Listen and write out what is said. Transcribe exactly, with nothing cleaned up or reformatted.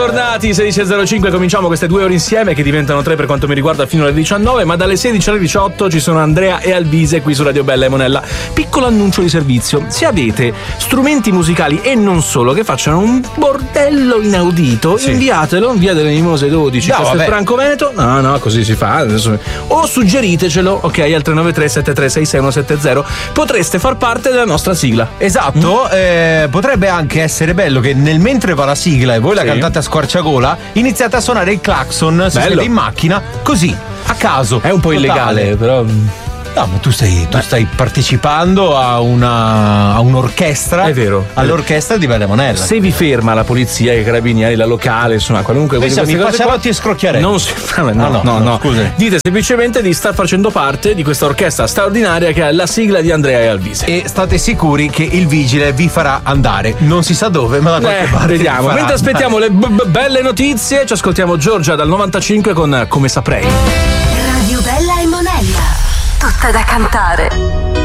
Bentornati, sedici e zero cinque, cominciamo queste due ore insieme che diventano tre per quanto mi riguarda fino alle diciannove, ma dalle sedici alle diciotto ci sono Andrea e Alvise qui su Radio Bella e Monella. Piccolo annuncio di servizio: se avete strumenti musicali e non solo che facciano un bordello inaudito, sì, inviatelo in via delle Mimose dodici, no, questo è Franco Veneto. No, no, così si fa adesso. O suggeritecelo, ok, al tre nove tre sette tre sei sei uno sette zero. Potreste far parte della nostra sigla. Esatto, mm. eh, potrebbe anche essere bello che nel mentre va la sigla e voi la sì. cantate a squarciagola, iniziate a suonare il clacson, si siete in macchina, così, a caso. È un po' totale. illegale, però... No, ma tu stai, tu stai partecipando a una a un'orchestra. È vero. All'orchestra di Bella e Monella. Se vi ferma la polizia, i carabinieri, la locale, insomma, qualunque cosa. Mi facciarotti e scrocchiarelli. Non si no, no, no, no, no. Scusa. Dite semplicemente di star facendo parte di questa orchestra straordinaria che è la sigla di Andrea e Alvise. E state sicuri che il vigile vi farà andare. Non si sa dove, ma da qualche eh, parte. Vediamo. Mentre aspettiamo le b- b- belle notizie, ci ascoltiamo Giorgia dal novantacinque con Come saprei. Radio Bella e Monella. Tutta da cantare.